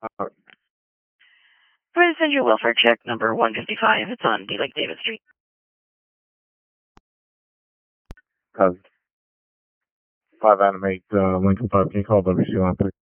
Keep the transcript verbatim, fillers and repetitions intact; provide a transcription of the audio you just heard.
Uh, I'm going to send you a welfare check number one fifty-five. It's on D. Lake David Street. Cause five animate uh, Lincoln five. Can you call W C line, please?